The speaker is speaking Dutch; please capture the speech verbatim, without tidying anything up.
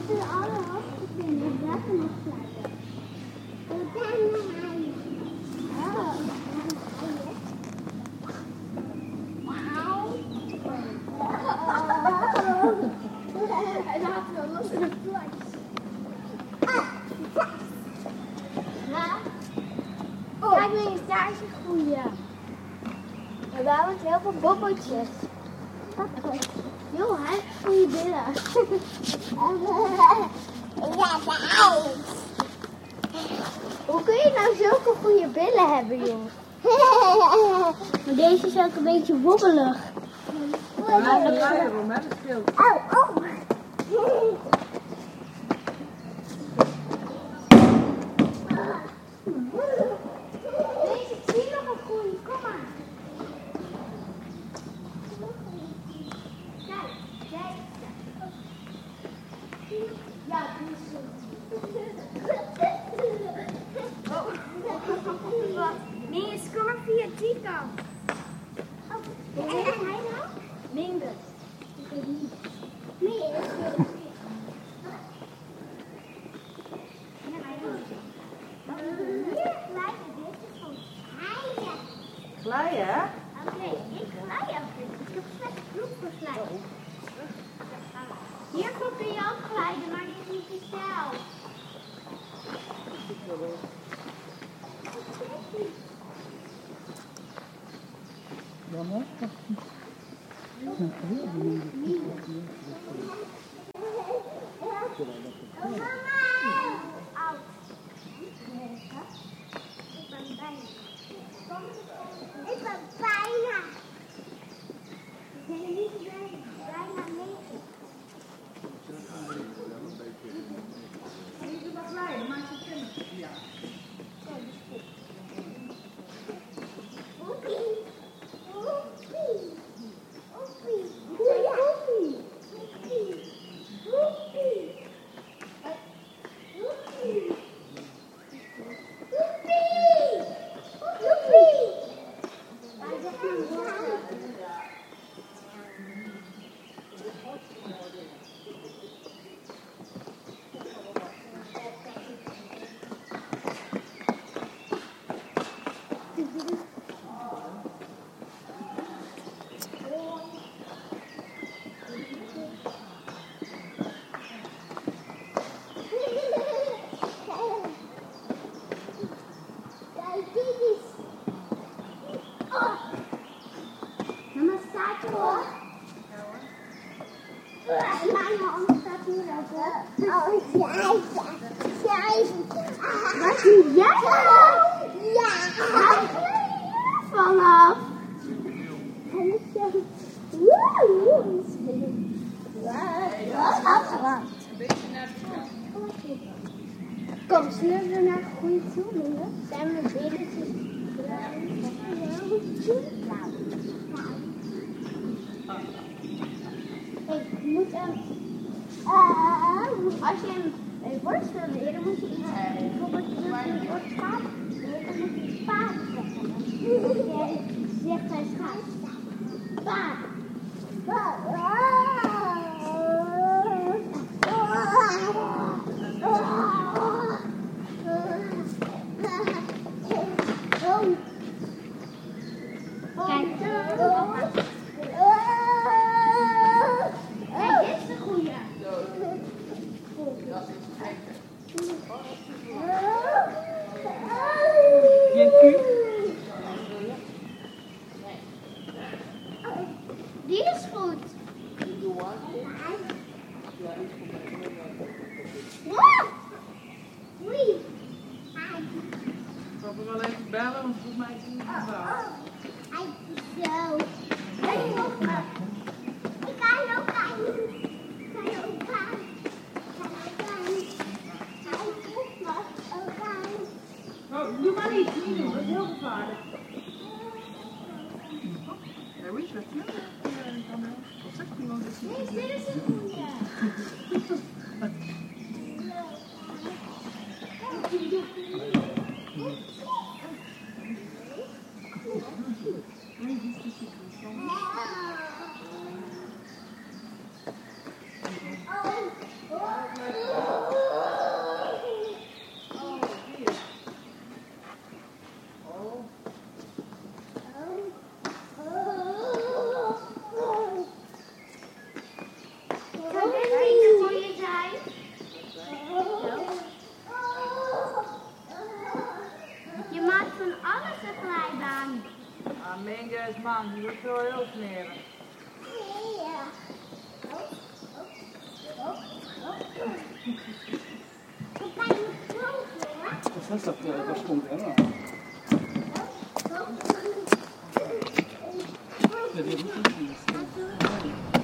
de allerhoogste vinden, dat is nog kleiner. We zijn nog haaien. Oh, wauw. Hij laat wel los in de plek. Kijk eens, daar is een goeie. En daar hebben heel veel bobbeltjes. Joh, hij heeft goede billen. Ja, uit. Hoe kun je nou zulke goede billen hebben, joh? Maar deze is ook een beetje wobbelig. Ja, dat ga je erom, hè? Dat scheelt. Oh, oh. Deze zie je nog een goeie, kom maar. Kijk, kijk. Ja, die is zo. Mingus, kom maar via die kant. Oh, en hij nou? Mingus. Mingus. Glijden, hè? Nee, ik glij even. Ik heb slecht bloed voor glijden. Hiervoor kun je ook glijden, maar die is niet te snel. Jammer. Ik ben bijna. Ik ben niet bijna. Bijna negen. Je kunt wel glijden, maar ze kunnen. Ja. Oepie. Oepie. Oepie. Oepie. Oepie. Oepie. Oepie. Mama staat er hoor. Mijn hand staat hier ook hoor. Oh, schijf. Schijf. Wat doe jij? Ja. Haal je vanaf? En ik zeg, woe. Wat? Een beetje naar de kant. Kom, zullen we naar de goede toe doen? Zijn we billetjes? Ik moet hem. Uh, als je hem een worst wil leren, moet je iets. Bijvoorbeeld, je wilt een woord schaap. Dan moet je paard zeggen. Jij zegt hij schaap. Paard. Die is goed. Ja. Oei. Ik zal er wel even bellen, want volgens mij is het niet gebouwd. Hij is zo. Hij is ook maar. Ik kan ook aan. Ik kan ook aan. Ik kan ook aan. Hij is maar ook aan. Oh, doe maar niet, niet doen, dat is heel gevaarlijk. Ja, wie is dat? Wat zegt iemand? Nee, dit is een goeie. Oh, oh, oh. aan, die wordt zo heel smerig. Ja. Oh, oh, oh, oh. Dan kan je het zo hoor. Das ist doch, das kommt immer. Oh, oh. Ja, die Rücken ist